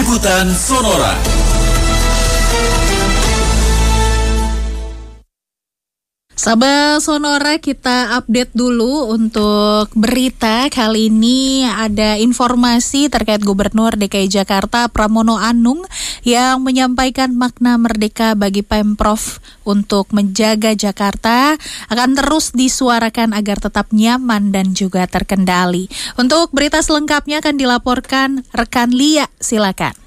Liputan Sonora. Sahabat Sonora, kita update dulu untuk berita. Kali ini ada informasi terkait Gubernur DKI Jakarta Pramono Anung yang menyampaikan makna merdeka bagi Pemprov untuk menjaga Jakarta akan terus disuarakan agar tetap nyaman dan juga terkendali. Untuk berita selengkapnya akan dilaporkan rekan Lia, silakan.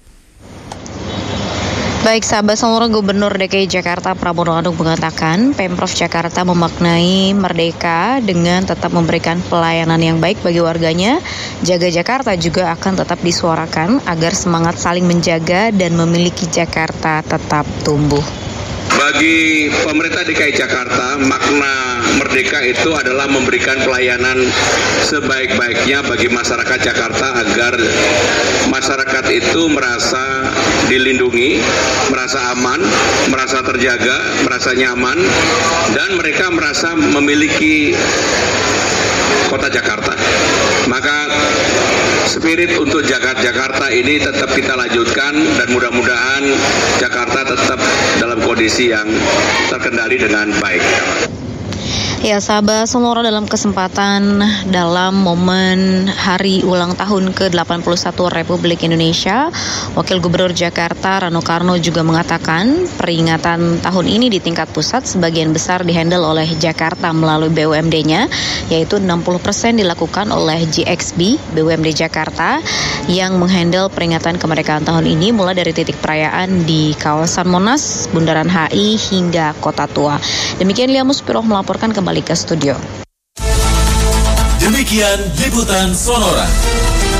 Baik, sahabat Sonora, Gubernur DKI Jakarta Pramono Anung mengatakan Pemprov Jakarta memaknai merdeka dengan tetap memberikan pelayanan yang baik bagi warganya. Jaga Jakarta juga akan tetap disuarakan agar semangat saling menjaga dan memiliki Jakarta tetap tumbuh. Bagi pemerintah DKI Jakarta, makna merdeka itu adalah memberikan pelayanan sebaik-baiknya bagi masyarakat Jakarta agar masyarakat itu merasa dilindungi, merasa aman, merasa terjaga, merasa nyaman, dan mereka merasa memiliki kota Jakarta. Maka spirit untuk Jakarta ini tetap kita lanjutkan dan mudah-mudahan Jakarta tetap dalam kondisi yang terkendali dengan baik. Ya, sahabat Sonora, dalam kesempatan dalam momen hari ulang tahun ke-81 Republik Indonesia, Wakil Gubernur Jakarta Rano Karno juga mengatakan peringatan tahun ini di tingkat pusat sebagian besar dihandle oleh Jakarta melalui BUMD-nya, yaitu 60% dilakukan oleh GXB, BUMD Jakarta, yang menghandle peringatan kemerdekaan tahun ini mulai dari titik perayaan di kawasan Monas, Bundaran HI, hingga Kota Tua. Demikian Lia Muspiroh melaporkan kembali ke studio. Demikian Liputan Sonora.